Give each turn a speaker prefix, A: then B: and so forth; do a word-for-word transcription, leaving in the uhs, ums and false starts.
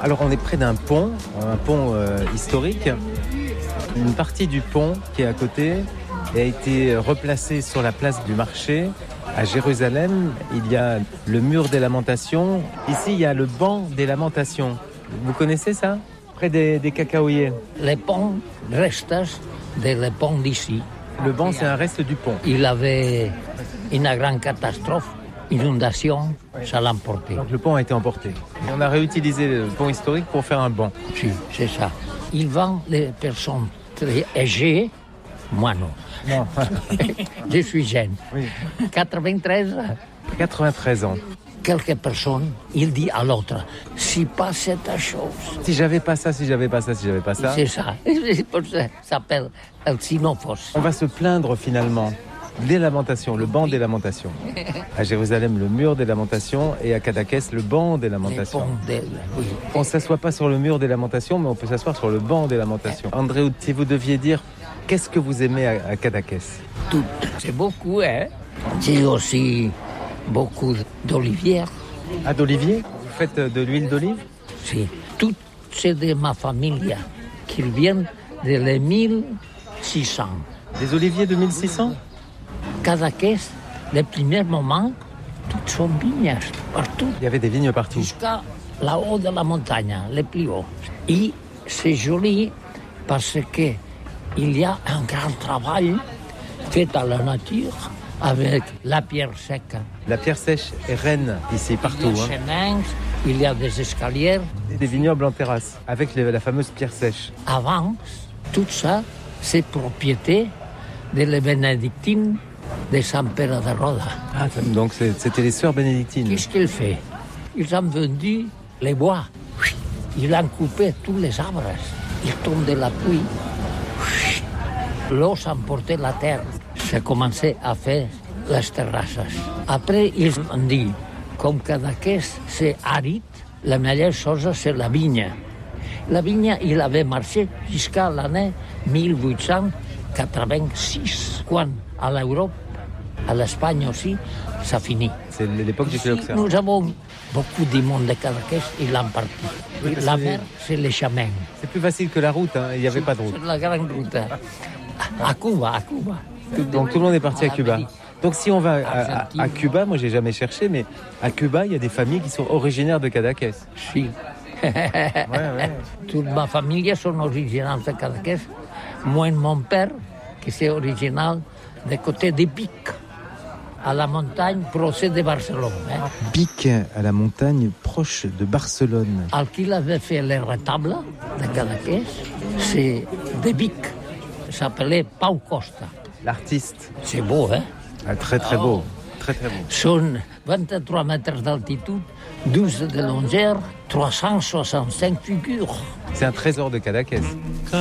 A: Alors on est près d'un pont, un pont euh, historique. Une partie du pont qui est à côté a été replacée sur la place du marché. À Jérusalem, il y a le mur des lamentations. Ici, il y a le banc des lamentations. Vous connaissez ça? Près des, des cacaoyers.
B: Les ponts restent des ponts d'ici.
A: Le banc, c'est un reste du pont.
B: Il avait une grande catastrophe, inondation, ça l'a emporté.
A: Donc le pont a été emporté. Et on a réutilisé le pont historique pour faire un banc.
B: Si, c'est ça. Il vend les personnes très âgées. Moi non.
A: Non.
B: Je suis jeune.
A: Oui.
B: quatre-vingt-treize.
A: quatre-vingt-treize ans.
B: Quelques personnes, il dit à l'autre, si pas cette chose.
A: Si j'avais pas ça, si j'avais pas ça, si j'avais pas ça.
B: C'est ça. C'est pour ça ça s'appelle el Sinophos.
A: On va se plaindre finalement des lamentations, le banc des lamentations. À Jérusalem, le mur des lamentations, et à Cadaqués, le banc des lamentations.
B: Des, oui.
A: On ne s'assoit pas sur le mur des lamentations, mais on peut s'asseoir sur le banc des lamentations. André, si vous deviez dire, qu'est-ce que vous aimez à, à Cadaqués?
B: Tout. C'est beaucoup, hein. J'ai aussi beaucoup d'olivières.
A: Ah, d'olivier? Vous faites de l'huile d'olive?
B: Si. Tout, c'est de ma famille, qui viennent de les mille six cents.
A: Des oliviers de mille six cents?
B: Cadaqués, les premiers moments, toutes sont vignes, partout.
A: Il y avait des vignes partout.
B: Jusqu'à là-haut de la montagne, les plus hauts. Et c'est joli parce qu'il y a un grand travail fait à la nature avec la pierre sèche.
A: La pierre sèche est reine ici, partout.
B: Il y a des chemins, il y a des escaliers.
A: Et des vignobles en terrasse, avec les, la fameuse pierre sèche.
B: Avant, tout ça, c'est propriété de les bénédictines de San Pere de Roda.
A: Ah, donc c'était les sœurs bénédictines.
B: Qu'est-ce qu'ils font? Ils ont vendu les bois. Ils ont coupé tous les arbres. Ils tombent de la pluie. L'eau s'emportait la terre. Ça commençait à faire les terrasses. Après, ils ont dit, comme Cadaqués, c'est aride, la meilleure chose, c'est la vigne. La vigne, il avait marché jusqu'à l'année mille huit cent quatre-vingt-six, quand à l'Europe, à l'Espagne aussi, ça finit.
A: C'est l'époque du phylloxéra.
B: Nous avons beaucoup de monde de Cadaqués, ils l'ont parti.
A: Oui,
B: la
A: c'est...
B: mer, c'est les chemins.
A: C'est plus facile que la route, hein. Il n'y avait pas de route.
B: C'est la grande route. À Cuba, à Cuba.
A: Donc tout le monde est parti à Cuba. Donc si on va à, à, à Cuba, moi j'ai jamais cherché, mais à Cuba, il y a des familles qui sont originaires de Cadaqués.
B: Si.
A: Ouais, ouais.
B: Toute ma famille sont originaires de Cadaqués. Moi, mon père, qui est original du côté de Vic, à la montagne proche de Barcelone. Hein.
A: Vic, à la montagne proche de Barcelone.
B: Al qui avait fait le retable de Cadaqués, c'est de Vic. Ça s'appelait Pau Costa.
A: L'artiste.
B: C'est beau, hein?
A: Ah, très très beau. Très très beau.
B: Sont vingt-trois mètres d'altitude, douze de longueur, trois cent soixante-cinq figures.
A: C'est un trésor de Cadaqués.